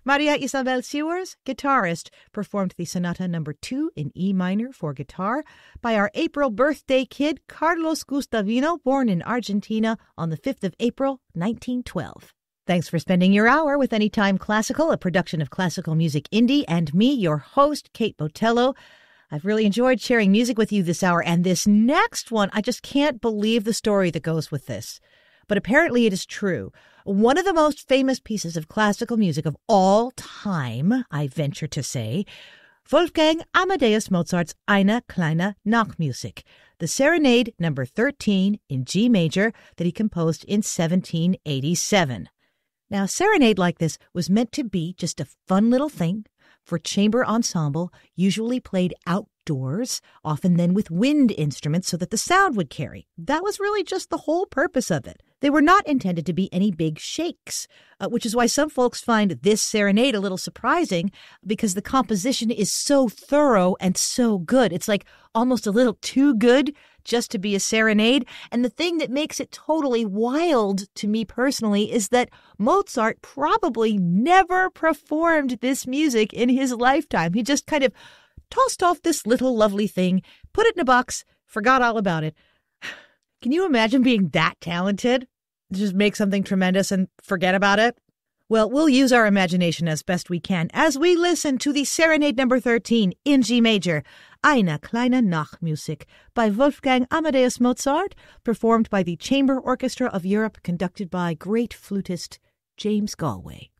Maria Isabel Sewers, guitarist, performed the Sonata No. 2 in E minor for guitar by our April birthday kid, Carlos Gustavino, born in Argentina on the 5th of April, 1912. Thanks for spending your hour with Anytime Classical, a production of Classical Music Indie, and me, your host, Kate Botello. I've really enjoyed sharing music with you this hour, and this next one, I just can't believe the story that goes with this. But apparently it is true. One of the most famous pieces of classical music of all time, I venture to say, Wolfgang Amadeus Mozart's Eine kleine Nachtmusik, the Serenade No. 13 in G major that he composed in 1787. Now, a serenade like this was meant to be just a fun little thing for chamber ensemble, usually played outdoors, often then with wind instruments so that the sound would carry. That was really just the whole purpose of it. They were not intended to be any big shakes, which is why some folks find this serenade a little surprising because the composition is so thorough and so good. It's like almost a little too good just to be a serenade. And the thing that makes it totally wild to me personally is that Mozart probably never performed this music in his lifetime. He just kind of tossed off this little lovely thing, put it in a box, forgot all about it. Can you imagine being that talented? Just make something tremendous and forget about it? Well, we'll use our imagination as best we can as we listen to the Serenade No. 13 in G major, Eine kleine Nachtmusik by Wolfgang Amadeus Mozart, performed by the Chamber Orchestra of Europe, conducted by great flutist James Galway.